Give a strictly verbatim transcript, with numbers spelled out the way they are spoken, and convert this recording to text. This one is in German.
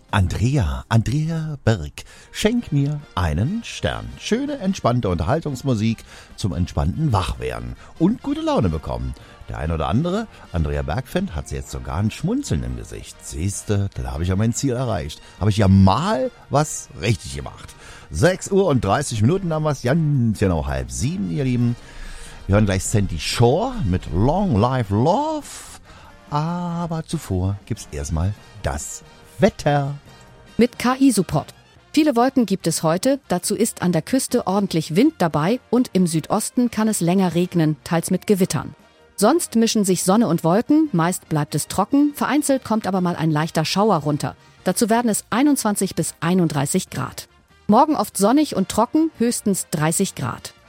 Andrea, Andrea Berg, schenk mir einen Stern. Schöne, entspannte Unterhaltungsmusik zum entspannten Wachwerden und gute Laune bekommen. Der ein oder andere Andrea Berg-Fan hat jetzt sogar ein Schmunzeln im Gesicht. Siehste, da habe ich ja mein Ziel erreicht. Habe ich ja mal was richtig gemacht. sechs Uhr und dreißig Minuten haben wir es, ganz genau halb sieben, ihr Lieben. Wir hören gleich Sandy Shore mit Long Live Love. Aber zuvor gibt's erstmal das Wetter. Mit K I-Support. Viele Wolken gibt es heute, dazu ist an der Küste ordentlich Wind dabei und im Südosten kann es länger regnen, teils mit Gewittern. Sonst mischen sich Sonne und Wolken, meist bleibt es trocken, vereinzelt kommt aber mal ein leichter Schauer runter. Dazu werden es einundzwanzig bis einunddreißig Grad. Morgen oft sonnig und trocken, höchstens dreißig Grad.